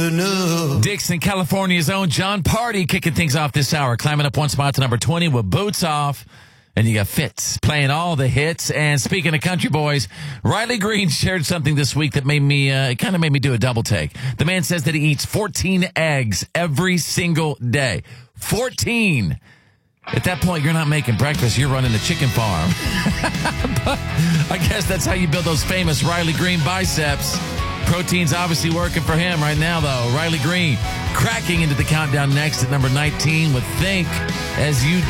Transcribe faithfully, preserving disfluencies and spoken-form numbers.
enough. Dixon, California's own John Party kicking things off this hour, climbing up one spot to number twenty with Boots Off. And you got Fitz playing all the hits. And speaking of country boys, Riley Green shared something this week that made me, uh, it kind of made me do a double take. The man says that he eats fourteen eggs every single day. fourteen. At that point, you're not making breakfast. You're running a chicken farm. But I guess that's how you build those famous Riley Green biceps. Protein's obviously working for him right now, though. Riley Green cracking into the countdown next at number nineteen with Think As You